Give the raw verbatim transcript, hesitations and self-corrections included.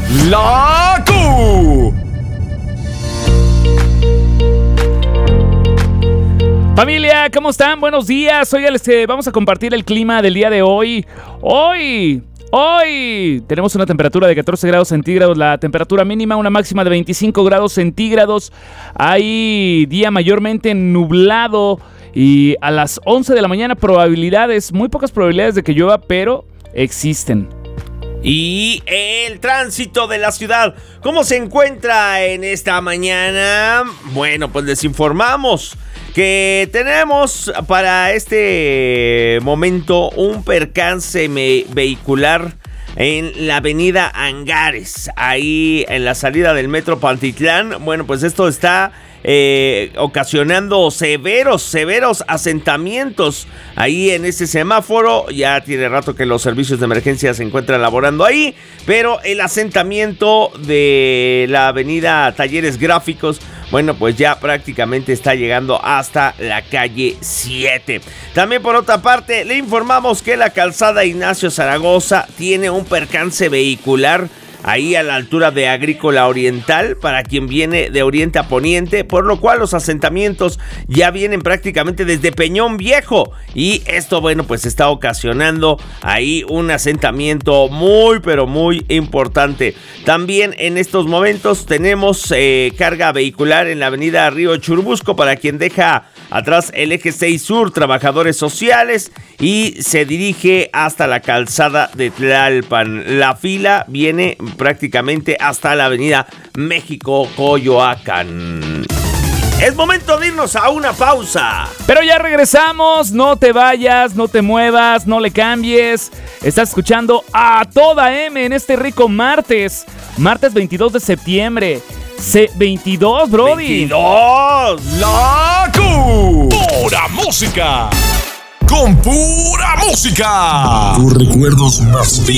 La Q. Familia, ¿cómo están? Buenos días. Oigan, este, vamos a compartir el clima del día de hoy. Hoy, hoy tenemos una temperatura de catorce grados centígrados, la temperatura mínima, una máxima de veinticinco grados centígrados. Hay día mayormente nublado y a las once de la mañana probabilidades, muy pocas probabilidades de que llueva, pero existen. Y el tránsito de la ciudad, ¿cómo se encuentra en esta mañana? Bueno, pues les informamos que tenemos para este momento un percance me- vehicular en la avenida Angares, ahí en la salida del metro Pantitlán. Bueno, pues esto está eh, ocasionando severos, severos asentamientos ahí en ese semáforo. Ya tiene rato que los servicios de emergencia se encuentran laborando ahí, pero el asentamiento de la avenida Talleres Gráficos, bueno, pues ya prácticamente está llegando hasta la calle siete. También por otra parte, le informamos que la calzada Ignacio Zaragoza tiene un percance vehicular ahí a la altura de Agrícola Oriental para quien viene de oriente a poniente, por lo cual los asentamientos ya vienen prácticamente desde Peñón Viejo y esto, bueno, pues está ocasionando ahí un asentamiento muy pero muy importante. También en estos momentos tenemos eh, carga vehicular en la avenida Río Churubusco para quien deja atrás el eje seis Sur, Trabajadores Sociales, y se dirige hasta la calzada de Tlalpan. La fila viene prácticamente hasta la avenida México Coyoacán. Es momento de irnos a una pausa. Pero ya regresamos, no te vayas, no te muevas, no le cambies. Estás escuchando a toda M en este rico martes, martes veintidós de septiembre. C veintidós, brody. veintidós. La Q. Pura música. Con pura música. Tus recuerdos más